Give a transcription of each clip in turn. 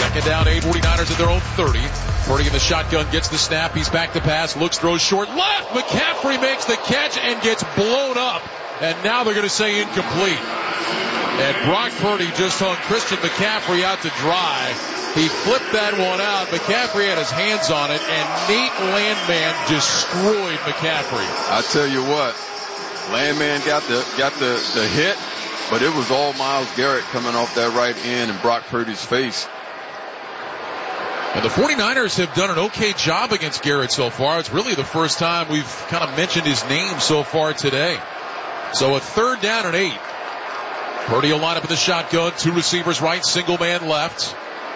Second down, 49ers at their own 30. Purdy in the shotgun, gets the snap. He's back to pass, looks, throws short left. McCaffrey makes the catch and gets blown up. And now they're going to say incomplete. And Brock Purdy just hung Christian McCaffrey out to dry. He flipped that one out. McCaffrey had his hands on it, and Nate Landman destroyed McCaffrey. I tell you what, Landman got the hit, but it was all Myles Garrett coming off that right end in Brock Purdy's face. And the 49ers have done an okay job against Garrett so far. It's really the first time we've kind of mentioned his name so far today. So a third down and 8. Purdy will line up in the shotgun. 2 receivers right, single man left.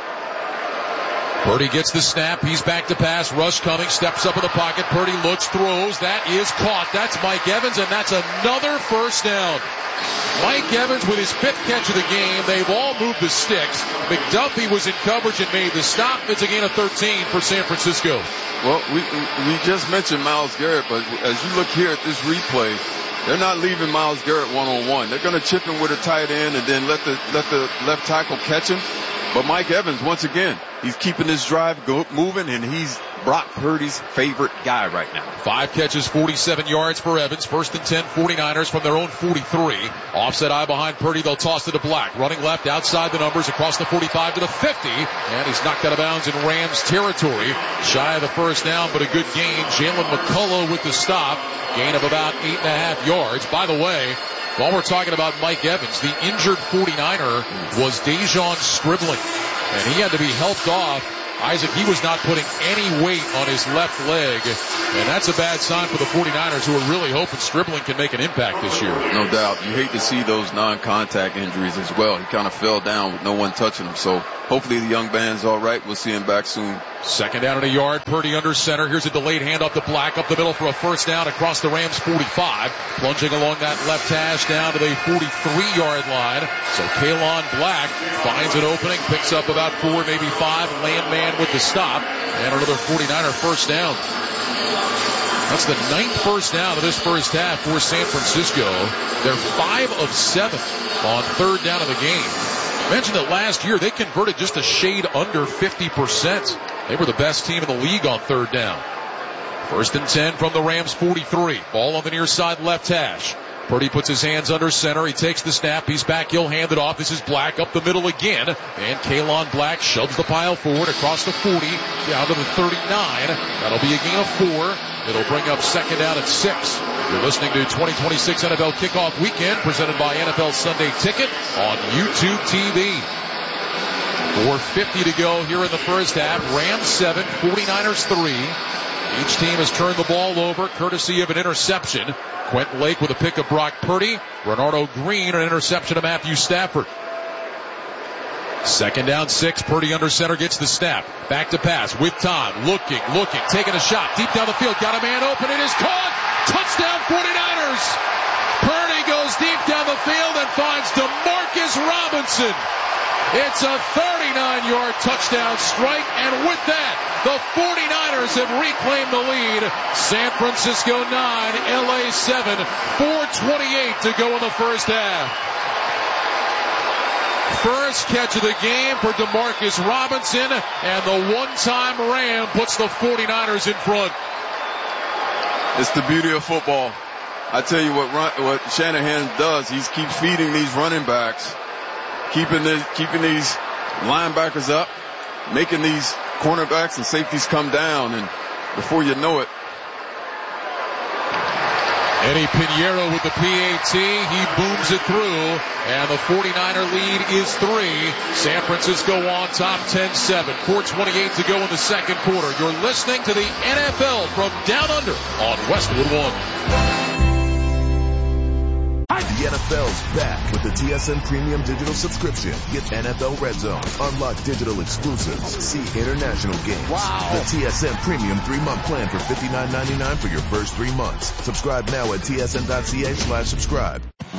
Purdy gets the snap. He's back to pass. Rush coming. Steps up in the pocket. Purdy looks, throws. That is caught. That's Mike Evans, and that's another first down. Mike Evans with his 5th catch of the game. They've all moved the sticks. McDuffie was in coverage and made the stop. It's a gain of 13 for San Francisco. Well, we just mentioned Myles Garrett, but as you look here at this replay, they're not leaving Myles Garrett one-on-one. They're going to chip him with a tight end and then let the left tackle catch him. But Mike Evans, once again, he's keeping his drive moving, and he's Brock Purdy's favorite guy right now. 5 catches, 47 yards for Evans. 1st and 10, 49ers from their own 43. Offset eye behind Purdy. They'll toss it to Black. Running left outside the numbers across the 45 to the 50. And he's knocked out of bounds in Rams territory. Shy of the first down, but a good gain. Jalen McCullough with the stop. Gain of about 8.5 yards. By the way, while we're talking about Mike Evans, the injured 49er was Dejon Scribbling, and he had to be helped off. Isaac, he was not putting any weight on his left leg, and that's a bad sign for the 49ers, who are really hoping Scribbling can make an impact this year. No doubt. You hate to see those non-contact injuries as well. He kind of fell down with no one touching him, so hopefully the young man's all right. We'll see him back soon. Second down and a yard. Purdy under center. Here's a delayed handoff to Black up the middle for a first down across the Rams 45. Plunging along that left hash down to the 43-yard line. So Kalon Black finds an opening, picks up about 4, maybe 5. Landman with the stop. And another 49er first down. That's the 9th first down of this first half for San Francisco. They're 5 of 7 on third down of the game. I mentioned that last year they converted just a shade under 50%. They were the best team in the league on third down. 1st and 10 from the Rams 43. Ball on the near side left hash. Purdy puts his hands under center. He takes the snap. He's back. He'll hand it off. This is Black up the middle again. And Kalon Black shoves the pile forward across the 40 down to the 39. That'll be a gain of 4. It'll bring up second down at 6. You're listening to 2026 NFL Kickoff Weekend presented by NFL Sunday Ticket on YouTube TV. 4:50 to go here in the first half. Rams 7, 49ers 3. Each team has turned the ball over courtesy of an interception. Quentin Lake with a pick of Brock Purdy. Renardo Green, an interception of Matthew Stafford. Second down 6. Purdy under center gets the snap. Back to pass with time. Looking, taking a shot. Deep down the field. Got a man open. It is caught. Touchdown 49ers. Purdy goes deep down the field and finds DeMarcus Robinson. It's a 39-yard touchdown strike, and with that, the 49ers have reclaimed the lead. San Francisco 9, LA 7, 4:28 to go in the first half. First catch of the game for DeMarcus Robinson, and the one-time Ram puts the 49ers in front. It's the beauty of football. I tell you what Shanahan does, he keeps feeding these running backs, keeping these linebackers up, making these cornerbacks and safeties come down, and before you know it. Eddie Pinheiro with the PAT. He booms it through, and the 49er lead is 3. San Francisco on top 10-7. 4:28 to go in the second quarter. You're listening to the NFL from Down Under on Westwood One. The NFL's back with the TSN Premium Digital Subscription. Get NFL Red Zone, unlock digital exclusives, see international games. Wow. The TSN Premium 3-month plan for $59.99 for your first 3 months. Subscribe now at tsn.ca/subscribe.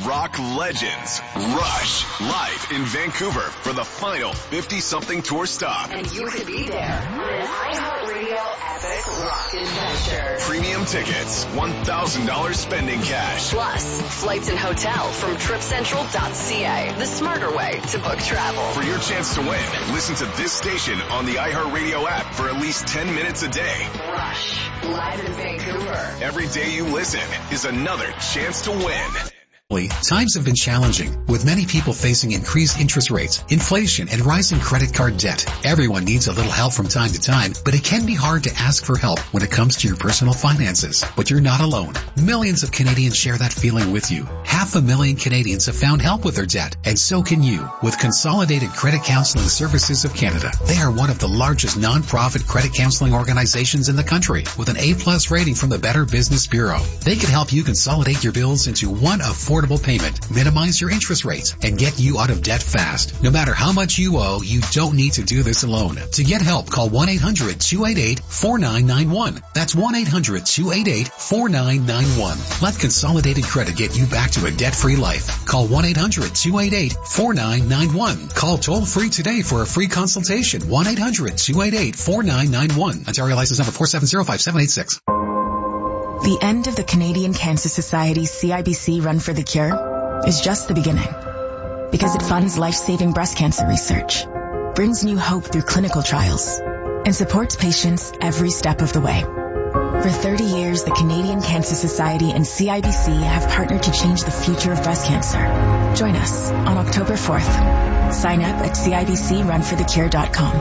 rock legends, Rush, live in Vancouver for the final 50-something tour stop. And you could be there on an iHeartRadio Epic Rock Adventure. Premium tickets, $1,000 spending cash. Plus, flights and hotel from TripCentral.ca, the smarter way to book travel. For your chance to win, listen to this station on the iHeartRadio app for at least 10 minutes a day. Rush, live in Vancouver. Every day you listen is another chance to win. Times have been challenging, with many people facing increased interest rates, inflation, and rising credit card debt. Everyone needs a little help from time to time, but it can be hard to ask for help when it comes to your personal finances. But you're not alone. Millions of Canadians share that feeling with you. 500,000 Canadians have found help with their debt, and so can you with Consolidated Credit Counseling Services of Canada. They are one of the largest non-profit credit counseling organizations in the country, with an A+ rating from the Better Business Bureau. They can help you consolidate your bills into one affordable payment, minimize your interest rates, and get you out of debt fast. No matter how much you owe, you don't need to do this alone. To get help, call 1-800-288-4991. That's 1-800-288-4991. Let Consolidated Credit get you back to a debt-free life. Call 1-800-288-4991. Call toll-free today for a free consultation. 1-800-288-4991. Ontario license number 4705786. The end of the Canadian Cancer Society's CIBC Run for the Cure is just the beginning, because it funds life-saving breast cancer research, brings new hope through clinical trials, and supports patients every step of the way. For 30 years, the Canadian Cancer Society and CIBC have partnered to change the future of breast cancer. Join us on October 4th. Sign up at CIBCRunforthecure.com.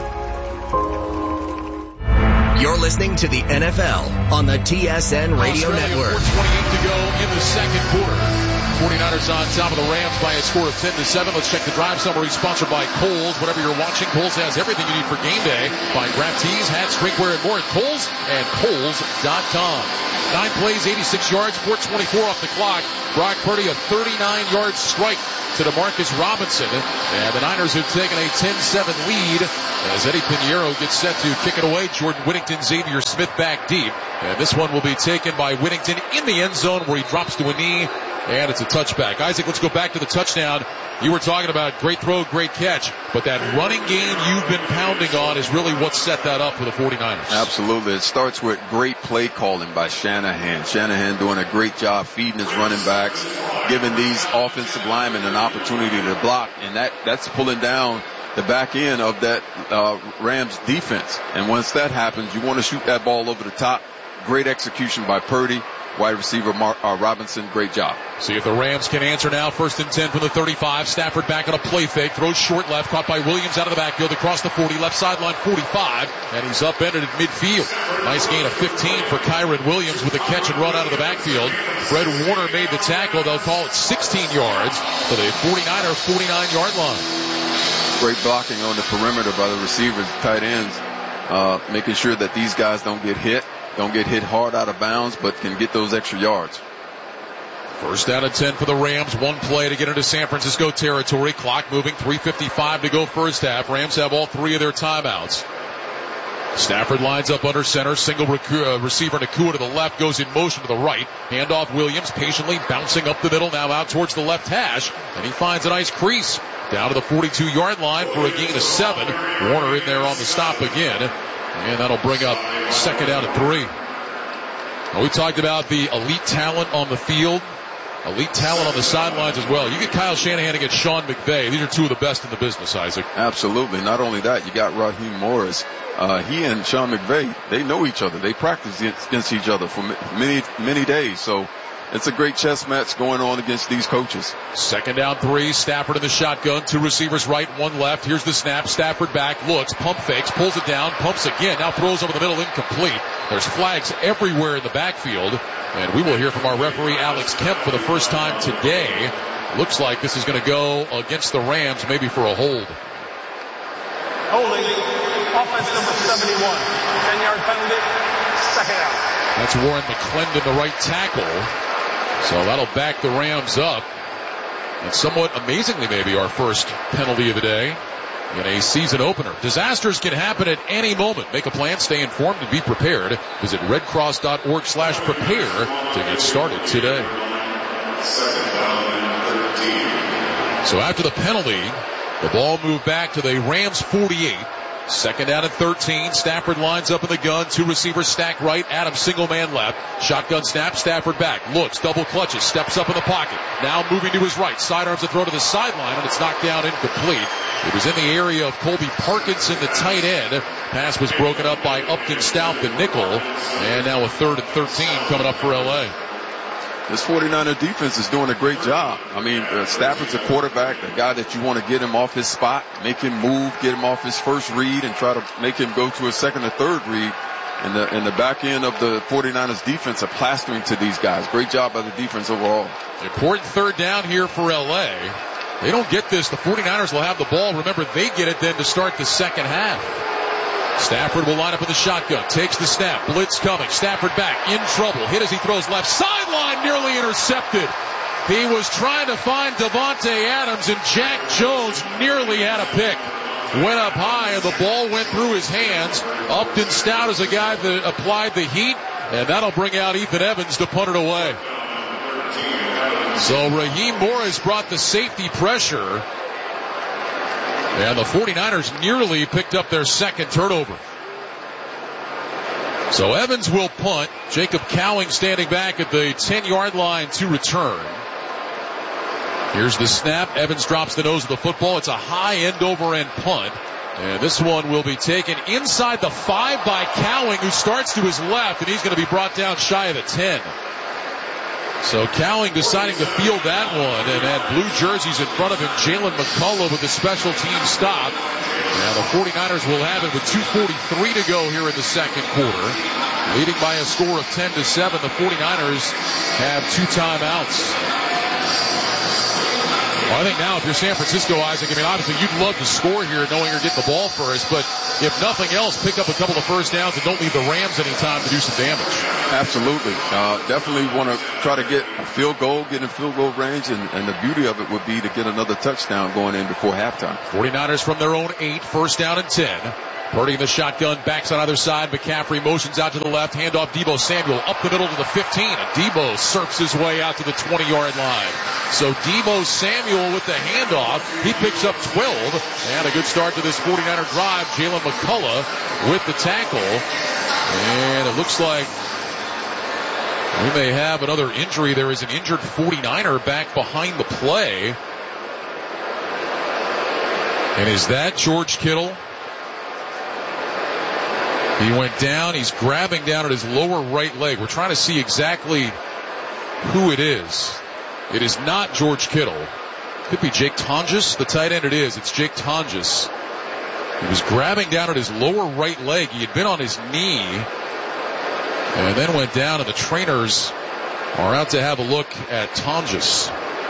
You're listening to the NFL on the TSN Radio Network. 4:28 to go in the second quarter. 49ers on top of the Rams by a score of 10-7. Let's check the drive summary sponsored by Kohl's. Whatever you're watching, Kohl's has everything you need for game day. Find grab tees, hats, drinkware, and more at Kohl's and Kohl's.com. 9 plays, 86 yards, 4:24 off the clock. Brock Purdy, a 39-yard strike to DeMarcus Robinson. And the Niners have taken a 10-7 lead as Eddie Pinheiro gets set to kick it away. Jordan Whittington, Xavier Smith back deep. And this one will be taken by Whittington in the end zone where he drops to a knee. And it's a touchback. Isaac, let's go back to the touchdown. You were talking about great throw, great catch, but that running game you've been pounding on is really what set that up for the 49ers. Absolutely. It starts with great play calling by Shanahan. Shanahan doing a great job feeding his running backs, giving these offensive linemen an opportunity to block, and that's pulling down the back end of that Rams defense. And once that happens, you want to shoot that ball over the top. Great execution by Purdy. Wide receiver Robinson, great job. See if the Rams can answer now. 1st and 10 from the 35. Stafford back on a play fake. Throws short left. Caught by Williams out of the backfield across the 40. Left sideline 45. And he's upended at midfield. Nice gain of 15 for Kyren Williams with a catch and run out of the backfield. Fred Warner made the tackle. They'll call it 16 yards for the 49er 49-yard line. Great blocking on the perimeter by the receivers, tight ends, making sure that these guys don't get hit hard out of bounds, but can get those extra yards. 1st down and 10 for the Rams. One play to get into San Francisco territory. Clock moving. 3:55 to go first half. Rams have all 3 of their timeouts. Stafford lines up under center. Single receiver Nakua to the left. Goes in motion to the right. Handoff Williams patiently bouncing up the middle. Now out towards the left hash. And he finds a nice crease. Down to the 42-yard line for a gain of 7. Warner in there on the stop again. And that'll bring up 2nd down and 3. Well, we talked about the elite talent on the field, elite talent on the sidelines as well. You get Kyle Shanahan against Sean McVay. These are 2 of the best in the business, Isaac. Absolutely. Not only that, you got Raheem Morris. He and Sean McVay, they know each other. They practice against each other for many, many days. So it's a great chess match going on against these coaches. 2nd down 3. Stafford in the shotgun. 2 receivers right, 1 left. Here's the snap. Stafford back, looks, pump fakes, pulls it down, pumps again. Now throws over the middle, incomplete. There's flags everywhere in the backfield. And we will hear from our referee, Alex Kemp, for the first time today. Looks like this is going to go against the Rams, maybe for a hold. Holding. Offense number 71. 10-yard penalty. 2nd out. That's Warren McClendon, the right tackle. So that'll back the Rams up. And somewhat amazingly, maybe our first penalty of the day in a season opener. Disasters can happen at any moment. Make a plan, stay informed, and be prepared. Visit redcross.org/prepare to get started today. So after the penalty, the ball moved back to the Rams 48. Second down and 13. Stafford lines up in the gun. Two receivers stacked right. Adams single man left. Shotgun snap. Stafford back. Looks. Double clutches. Steps up in the pocket. Now moving to his right. Sidearms a throw to the sideline, and it's knocked down incomplete. It was in the area of Colby Parkinson, the tight end. Pass was broken up by Upton Stout, the nickel. And now a third and 13 coming up for L.A. This 49er defense is doing a great job. I mean, Stafford's a quarterback, a guy that you want to get him off his spot, make him move, get him off his first read, and try to make him go to a second or third read. And the back end of the 49ers defense are plastering to these guys. Great job by the defense overall. Important third down here for L.A. They don't get this. The 49ers will have the ball. Remember, they get it then to start the second half. Stafford will line up with the shotgun. Takes the snap. Blitz coming. Stafford back. In trouble. Hit as he throws left sideline. Nearly intercepted. He was trying to find Davante Adams, and Jack Jones nearly had a pick. Went up high, and the ball went through his hands. Upton Stout is a guy that applied the heat, and that'll bring out Ethan Evans to punt it away. So Raheem Morris brought the safety pressure. And the 49ers nearly picked up their second turnover. So Evans will punt. Jacob Cowing standing back at the 10-yard line to return. Here's the snap. Evans drops the nose of the football. It's a high end-over-end punt. And this one will be taken inside the 5 by Cowing, who starts to his left, and he's going to be brought down shy of the 10. So Cowing deciding to field that one, and had blue jerseys in front of him. Jalen McCullough with the special team stop. Now the 49ers will have it with 2:43 to go here in the second quarter. Leading by a score of 10-7. The 49ers have 2 timeouts. Well, I think now if you're San Francisco, Isaac, I mean, obviously you'd love to score here knowing you're getting the ball first, but if nothing else, pick up a couple of first downs and don't leave the Rams any time to do some damage. Absolutely. Definitely want to try to get a field goal, get in field goal range, and the beauty of it would be to get another touchdown going in before halftime. 49ers from their own 8, first down and 10. Purdy in the shotgun, backs on either side. McCaffrey motions out to the left, handoff Deebo Samuel up the middle to the 15. And Deebo surfs his way out to the 20-yard line. So Deebo Samuel with the handoff. He picks up 12. And a good start to this 49er drive. Jalen McCullough with the tackle. And it looks like we may have another injury. There is an injured 49er back behind the play. And is that George Kittle? He went down. He's grabbing down at his lower right leg. We're trying to see exactly who it is. It is not George Kittle. Could be Jake Tonjes, the tight end. It is. It's Jake Tonjes. He was grabbing down at his lower right leg. He had been on his knee and then went down, and the trainers are out to have a look at Tonjes.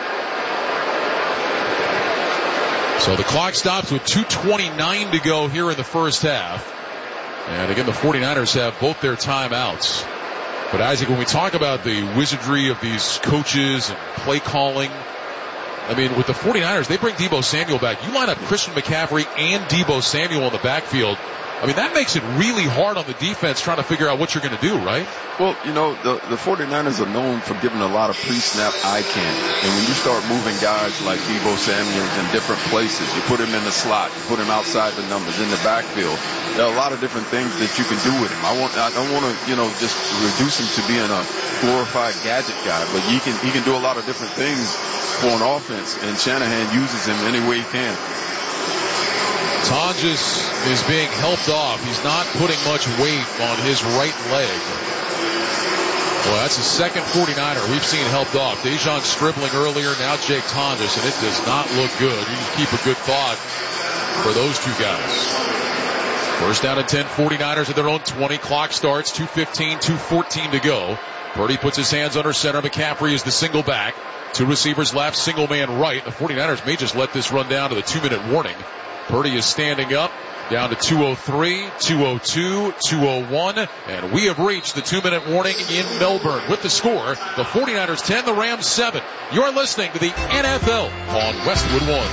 So the clock stops with 2:29 to go here in the first half. And again, the 49ers have both their timeouts. But Isaac, when we talk about the wizardry of these coaches and play calling, I mean, with the 49ers, they bring Deebo Samuel back. You line up Christian McCaffrey and Deebo Samuel in the backfield. I mean, that makes it really hard on the defense trying to figure out what you're going to do, right? Well, you know, the 49ers are known for giving a lot of pre-snap eye candy. And when you start moving guys like Deebo Samuel in different places, you put him in the slot, you put him outside the numbers, in the backfield, there are a lot of different things that you can do with him. I don't want to, you know, just reduce him to being a glorified gadget guy, but he can do a lot of different things for an offense, and Shanahan uses him any way he can. Tonjes is being helped off. He's not putting much weight on his right leg. Well, that's the second 49er we've seen helped off. Dejon Stribling earlier, now Jake Tonjes, and it does not look good. You can keep a good thought for those two guys. First down and 10, 49ers at their own 20. Clock starts, 2:15, 2:14 to go. Purdy puts his hands under center. McCaffrey is the single back. 2 receivers left, single man right. The 49ers may just let this run down to the 2-minute warning. Purdy is standing up, down to 2:03, 2:02, 2:01, and we have reached the 2-minute warning in Melbourne. With the score, the 49ers 10, the Rams 7. You're listening to the NFL on Westwood One.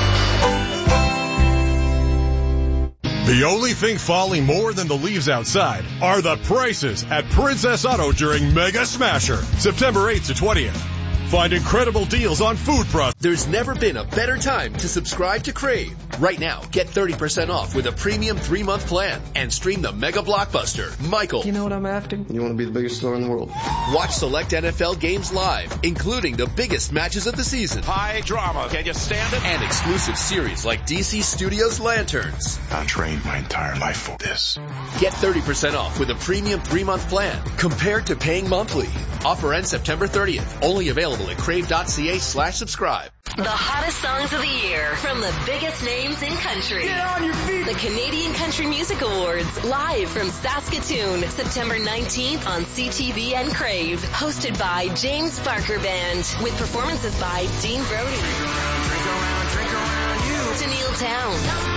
The only thing falling more than the leaves outside are the prices at Princess Auto during Mega Smasher, September 8th to 20th. Find incredible deals on food products. There's never been a better time to subscribe to Crave. Right now, get 30% off with a premium 3-month plan and stream the mega blockbuster, Michael. You know what I'm after? You want to be the biggest star in the world. Watch select NFL games live, including the biggest matches of the season. High drama. Can you stand it? And exclusive series like DC Studios Lanterns. I trained my entire life for this. Get 30% off with a premium 3-month plan compared to paying monthly. Offer ends September 30th. Only available at crave.ca/subscribe. The hottest songs of the year from the biggest names in country. Get on your feet! The Canadian Country Music Awards, live from Saskatoon, September 19th on CTV and Crave. Hosted by James Barker Band, with performances by Dean Brody, Drink around you. Tennille Town,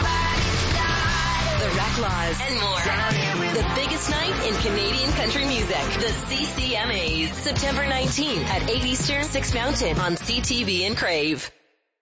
The Reclaws, and more. The biggest night in Canadian country music. The CCMAs. September 19th at 8 Eastern, 6 Mountain on CTV and Crave.